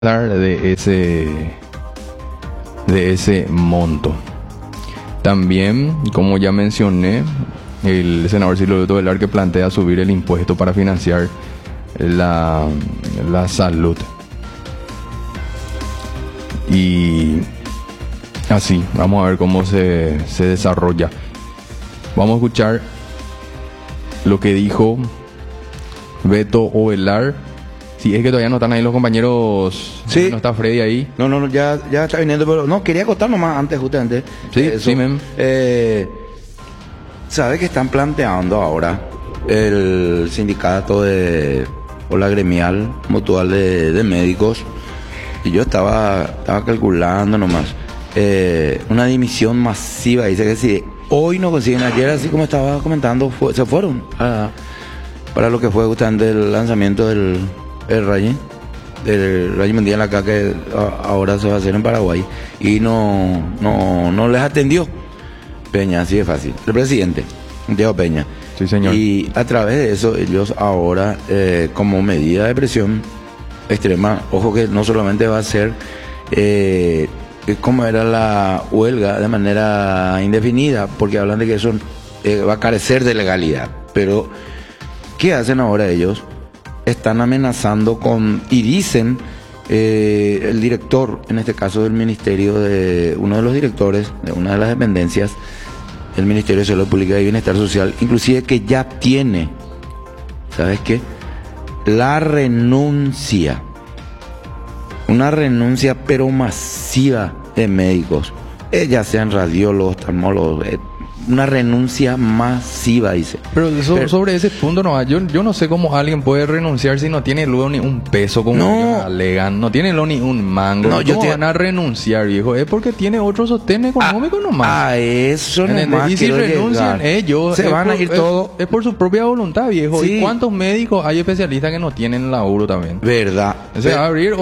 de ese monto. También, como ya mencioné, el senador Silvio Tovelar que plantea subir el impuesto para financiar la salud. Y así, vamos a ver cómo se desarrolla. Vamos a escuchar lo que dijo Beto Ovelar. Si es que todavía no están ahí los compañeros. Sí. No está Freddy ahí. No, ya está viniendo, pero no, quería contar nomás antes justamente. Sí, eso. sí, mem. ¿Sabe que están planteando ahora el sindicato o la gremial mutual de médicos? Y yo estaba calculando nomás. Una dimisión masiva. Dice que si hoy no consiguen, ayer, así como estaba comentando, se fueron para lo que fue justamente el lanzamiento del Rally Mundial acá, que ahora se va a hacer en Paraguay, y no les atendió Peña, así de fácil, el presidente Diego Peña. Sí, señor. Y a través de eso ellos ahora, como medida de presión extrema, ojo que no solamente va a ser como era la huelga de manera indefinida, porque hablan de que eso va a carecer de legalidad, pero ¿qué hacen ahora ellos? Están amenazando y dicen, el director, en este caso del ministerio, uno de los directores de una de las dependencias del Ministerio de Salud Pública y Bienestar Social, inclusive que ya tiene, ¿sabes qué? La renuncia, una renuncia pero masiva de médicos, ya sean radiólogos, oftalmólogos, una renuncia masiva, dice. Pero sobre ese punto, no, yo no sé cómo alguien puede renunciar si no tiene luego ni un peso, como ellos alegan, no tiene luego ni un mango. No, ¿cómo van a renunciar, viejo? Es porque tiene otro sostén económico nomás. A eso nomás. Y si renuncian ellos, se van a ir todos. Es por su propia voluntad, viejo. Sí. ¿Y cuántos médicos hay especialistas que no tienen laburo también? ¿Verdad? O sea, abrir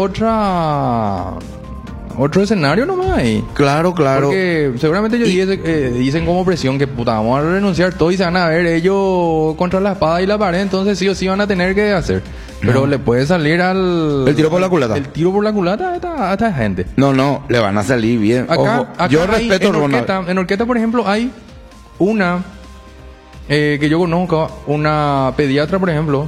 otro escenario nomás ahí. Claro. Porque seguramente ellos dicen como presión que puta, vamos a renunciar todo y se van a ver ellos contra la espada y la pared, entonces sí o sí van a tener que hacer. Pero le puede salir el tiro por la culata. El tiro por la culata a esta gente. No, le van a salir bien. Acá yo respeto en Orqueta, por ejemplo, hay una que yo conozco, una pediatra, por ejemplo,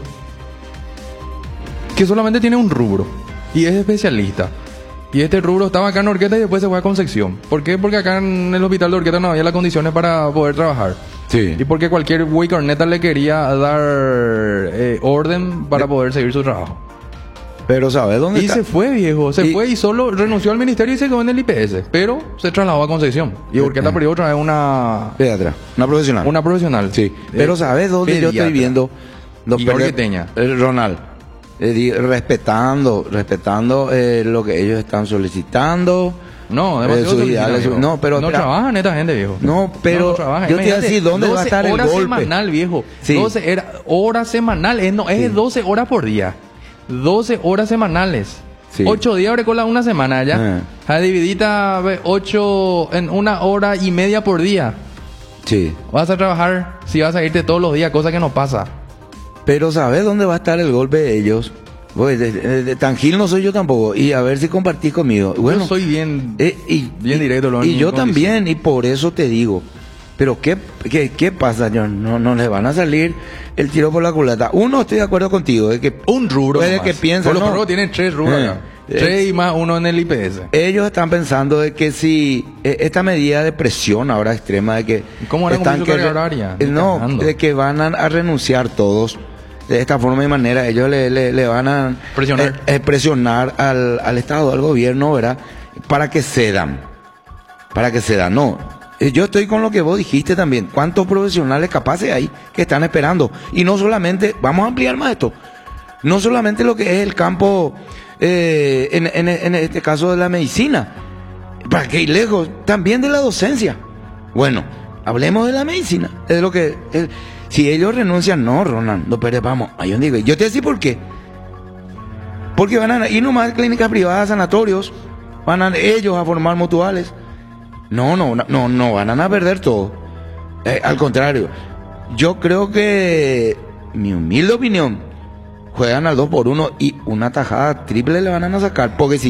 que solamente tiene un rubro y es especialista. Y este rubro estaba acá en Orqueta y después se fue a Concepción. ¿Por qué? Porque acá en el hospital de Orqueta no había las condiciones para poder trabajar. Sí. Y porque cualquier güey corneta le quería dar orden para poder seguir su trabajo. Pero ¿sabes dónde está? Y se fue, viejo. Se fue y solo renunció al ministerio y se quedó en el IPS. Pero se trasladó a Concepción. Y Orqueta perdió otra vez una... Pediatra. Una profesional. Una profesional. Sí. Pero ¿sabes dónde pediatra. Yo estoy viendo? Y orqueteña. Ronald. Respetando lo que ellos están solicitando. No, demasiado no, pero no trabajan esta gente, viejo. No, pero no trabajan. Yo te voy a decir dónde va a estar el golpe. 12 horas semanal, viejo. Sí. 12 horas semanales, es 12 horas por día. 12 horas semanales. Sí. 8 días ahora con una semana ya. Dividida 8 en 1 hora y media por día. Sí. Vas a trabajar si vas a irte todos los días, cosa que no pasa. Pero ¿sabes dónde va a estar el golpe de ellos? Pues tan gil no soy yo tampoco. Y a ver si compartís conmigo. Bueno, yo soy bien directo. Y yo también, y por eso te digo. Pero ¿qué pasa, John? No les van a salir el tiro por la culata. Uno, estoy de acuerdo contigo, de que un rubro puede nomás. que piensen. Los rubros tienen 3 rubros acá. 3 y más uno en el IPS. Ellos están pensando de que si esta medida de presión ahora extrema de que ¿cómo van a cumplir su carga horaria? De que van a renunciar todos de esta forma y manera, ellos le van a presionar al Estado, al gobierno, ¿verdad? Para que cedan. No, yo estoy con lo que vos dijiste también. ¿Cuántos profesionales capaces hay que están esperando? Y no solamente, vamos a ampliar más esto, no solamente lo que es el campo, en este caso de la medicina, para que ir lejos, también de la docencia. Bueno, hablemos de la medicina, de lo que... Si ellos renuncian, no, Ronald, no, pero vamos, yo digo, yo te decía por qué. Porque van a ir nomás a clínicas privadas, sanatorios, van ellos a formar mutuales. No, van a perder todo. Al contrario, yo creo que, mi humilde opinión, juegan al 2-1 y una tajada triple le van a sacar, porque si